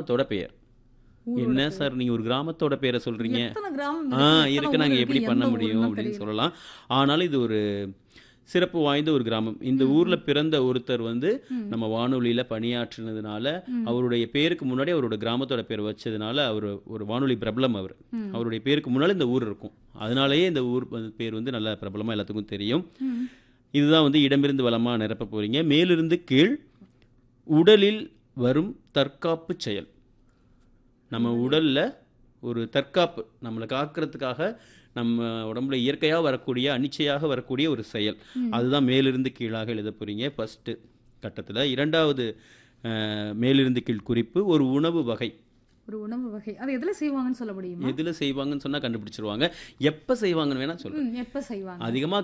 கிராமத்தோட பெயர். ஊரோட என்ன பேர். சார் நீங்க ஒரு கிராமத்தோட பேரை சொல்றீங்க? எத்தனை கிராமம் இருக்கு, எத்தனை இருக்கு, ஊர் நாங்க இருக்கு, எப்படி பண்ண எந்த முடியும் ஊருன்னு அப்படின்னு தெரியல. சொல்லலாம். ஆனாலும் இது ஒரு சிறப்பு வாய்ந்த ஒரு கிராமம். இந்த ஊர்ல பிறந்த ஒருத்தர் வந்து நம்ம வானொலியில பணியாற்றினதுனால, அவருடைய பேருக்கு முன்னாடி அவரோட கிராமத்தோட பேர் வச்சதுனால அவர் ஒரு வானொலி பிரபலம். அவருடைய பேருக்கு முன்னால இந்த ஊர் இருக்கும். அதனாலேயே இந்த ஊர் பேர் வந்து நல்ல பிரபலமா எல்லாத்துக்கும் தெரியும். இதுதான் வந்து இடமிருந்து வலமா நிரப்ப போறீங்க. மேலிருந்து கீழ், உடலில் வரும் தற்காப்பு செயல். நம்ம உடல்ல ஒரு தற்காப்பு, நம்மளை காக்கிறதுக்காக நம்ம உடம்புல இயற்கையாக வரக்கூடிய, அனிச்சையாக வரக்கூடிய ஒரு செயல். அதுதான் மேலிருந்து கீழாக எழுத போறீங்க ஃபர்ஸ்ட் கட்டத்தில். இரண்டாவது மேலிருந்து கீழ் குறிப்பு ஒரு உணவு வகை. ஒரு உணவு வகை. அது எதுல செய்வாங்கன்னு சொல்ல முடியுமா? எதில் செய்வாங்கன்னு சொன்னால் கண்டுபிடிச்சிருவாங்க. எப்போ செய்வாங்கன்னு வேணால் சொல்லுங்கள். எப்ப செய்வாங்க? அதிகமாக